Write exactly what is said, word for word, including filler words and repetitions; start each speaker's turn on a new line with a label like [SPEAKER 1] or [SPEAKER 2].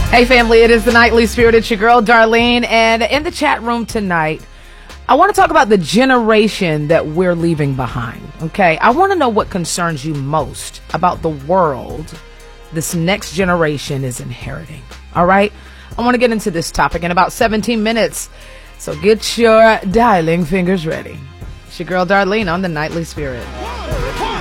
[SPEAKER 1] Hey, family, it is the Nightly Spirit. It's your girl, Darlene. And in the chat room tonight, I want to talk about the generation that we're leaving behind, okay? I want to know what concerns you most about the world this next generation is inheriting, all right? I want to get into this topic in about seventeen minutes, so get your dialing fingers ready. It's your girl, Darlene, on the Nightly Spirit.